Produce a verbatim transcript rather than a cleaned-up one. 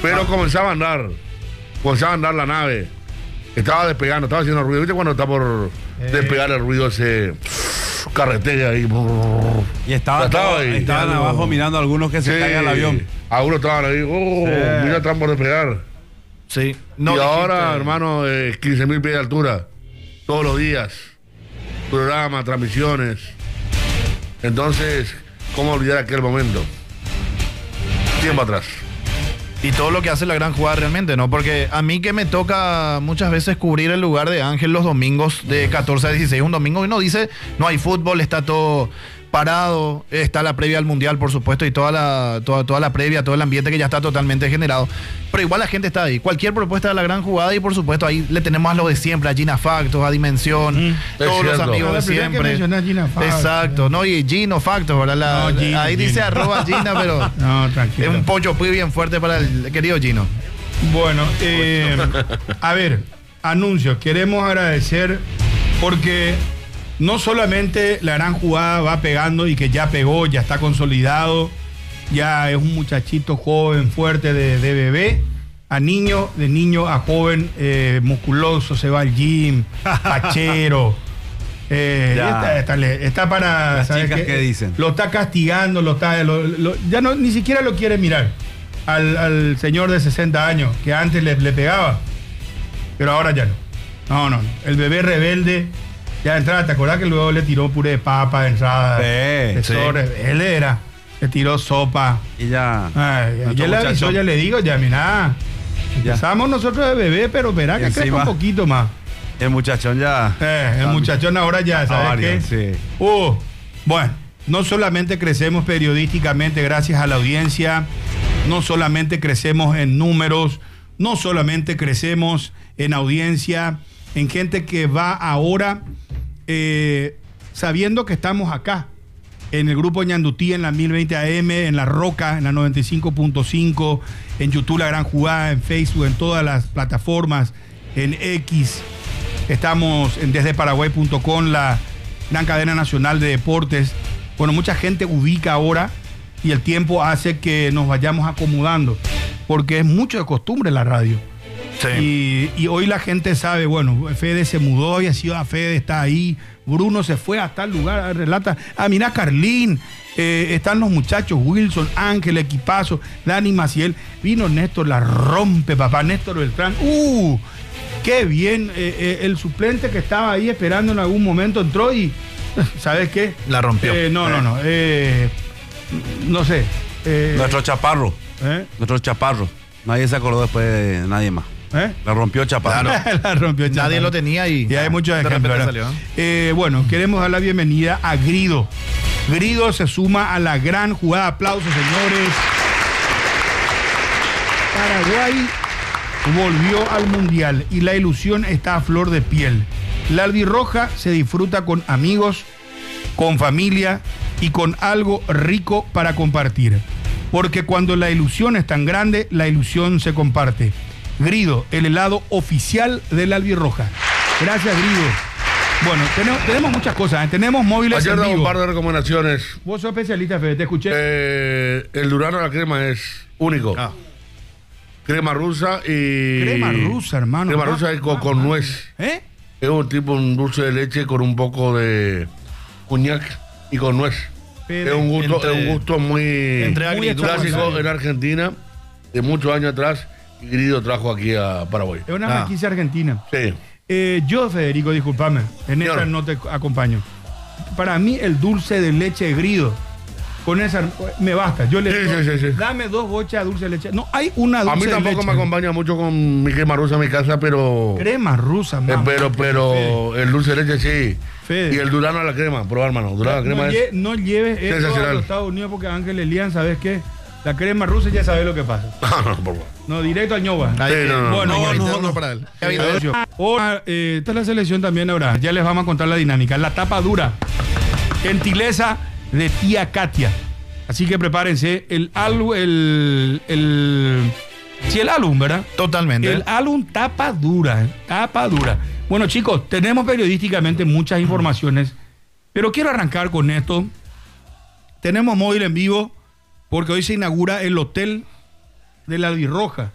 Pero ah. comenzaba a andar, comenzaba a andar la nave. Estaba despegando, estaba haciendo ruido. ¿Viste cuando está por eh. despegar el ruido ese carretera ahí? Y estaba todo, ahí, estaban ya, abajo no. mirando a algunos que se sí. caigan el avión. Algunos estaban ahí, oh, sí. mira, están por despegar. Sí. No, y ahora, dijiste... hermano, eh, quince mil pies de altura, todos los días, programas, transmisiones. Entonces, ¿cómo olvidar aquel momento? Tiempo atrás. Y todo lo que hace la gran jugada realmente, ¿no? Porque a mí que me toca muchas veces cubrir el lugar de Ángel los domingos de catorce a dieciséis, un domingo y uno dice, no hay fútbol, está todo parado, está la previa al Mundial, por supuesto, y toda la, toda, toda la previa, todo el ambiente que ya está totalmente generado. Pero igual la gente está ahí. Cualquier propuesta de la gran jugada y, por supuesto, ahí le tenemos a lo de siempre, a Gina Factos, a Dimensión, mm, todos los amigos de siempre. Gina Factos, exacto, ¿no? Y Gino Factos, ¿verdad? La, no, Gino, ahí Gino. Dice arroba Gina, pero no, tranquilo. Es un pollo muy bien fuerte para el querido Gino. Bueno, eh, a ver, anuncios. Queremos agradecer porque... no solamente la gran jugada va pegando y que ya pegó, ya está consolidado, ya es un muchachito joven, fuerte de, de bebé, a niño, de niño a joven, eh, musculoso, se va al gym, pachero. Eh, está, está, está para... Las chicas que dicen. Lo está castigando, lo está, lo, lo, ya no, ni siquiera lo quiere mirar al, al señor de sesenta años, que antes le, le pegaba, pero ahora ya no. No, no, no. El bebé rebelde... ya de entrada, ¿te acordás que luego le tiró puré de papa de entrada? Sí, sí. Él era, le tiró sopa. Y ya. Ay, ya le avisó, ya le digo, ya mirá. Ya. Empezamos nosotros de bebé, pero verá que crezca un poquito más. El muchachón ya. Eh, el muchachón ahora ya, ¿sabes ah, qué? Sí. Uh, bueno, no solamente crecemos periodísticamente gracias a la audiencia, no solamente crecemos en números, no solamente crecemos en audiencia, en gente que va ahora... Eh, sabiendo que estamos acá en el grupo Ñandutí, en la mil veinte A M, en La Roca, en la noventa y cinco punto cinco, en YouTube La Gran Jugada, en Facebook, en todas las plataformas, en X, estamos en desde paraguay punto com, la gran cadena nacional de deportes. Bueno, mucha gente ubica ahora y el tiempo hace que nos vayamos acomodando, porque es mucho de costumbre la radio. Sí. Y, y hoy la gente sabe, bueno, Fede se mudó y ha sido a Fede, está ahí. Bruno se fue a tal lugar, relata. Ah, mira, Carlín, eh, están los muchachos, Wilson, Ángel, equipazo, Dani Maciel. Vino Néstor, la rompe, papá, Néstor Beltrán. ¡Uh! ¡Qué bien! Eh, eh, el suplente que estaba ahí esperando en algún momento entró y, ¿sabes qué? La rompió. Eh, no, eh. no, no. Eh, no sé. Eh, Nuestro chaparro. ¿Eh? Nuestro chaparro. Nadie se acordó después de nadie más. ¿Eh? La rompió Chaparro. Claro. La rompió Chaparro. Nadie lo tenía y, y hay muchos ejemplos. Salió, ¿eh? Eh, bueno, queremos dar la bienvenida a Grido. Grido se suma a la gran jugada. Aplausos, señores. Paraguay volvió al Mundial y la ilusión está a flor de piel. La albirroja se disfruta con amigos, con familia y con algo rico para compartir. Porque cuando la ilusión es tan grande, la ilusión se comparte. Grido, el helado oficial de la albirroja. Gracias, Grido. Bueno, tenemos, tenemos muchas cosas, ¿eh? Tenemos móviles Ayer en vivo. un par de recomendaciones. Vos sos especialista, Fede, te escuché. Eh, el Durano a la crema es único. Ah. Crema rusa y... Crema rusa, hermano. Crema rusa y con, con nuez. ¿Eh? Es un tipo, un dulce de leche con un poco de coñac y con nuez. Fede, es un gusto, entre, es un gusto muy, muy clásico en Argentina, de muchos años atrás. Y Grido trajo aquí a Paraguay. Es una franquicia ah. argentina. Sí. Eh, yo, Federico, discúlpame, en esta claro. no te acompaño. Para mí, el dulce de leche de Grido, con esa, me basta. Yo le sí, digo, sí, sí, sí. dame dos bochas de dulce de leche. No, hay una dulce de leche. A mí tampoco me acompaña mucho con mi crema rusa en mi casa, pero... Crema rusa, mamá. Eh, pero, pero Fede. El dulce de leche sí. Fede. Y el Durano a la crema, probar, hermano. Durano a la crema no, es... lle no lleves esto a los Estados Unidos porque Ángel Elian, ¿sabes qué? La crema rusa ya sabe lo que pasa. No, no, por favor. No, directo al ñoba. Sí, no, no, bueno, no, no, no, no, no para él. Ahora, eh, esta es la selección también ahora. Ya les vamos a contar la dinámica. La tapa dura. Gentileza de tía Katia. Así que prepárense. El álbum, el, el... Sí, el álbum, ¿verdad? Totalmente. El álbum tapa dura. Tapa dura. Bueno, chicos, tenemos periodísticamente muchas informaciones, pero quiero arrancar con esto. Tenemos móvil en vivo porque hoy se inaugura el Hotel de la Albirroja.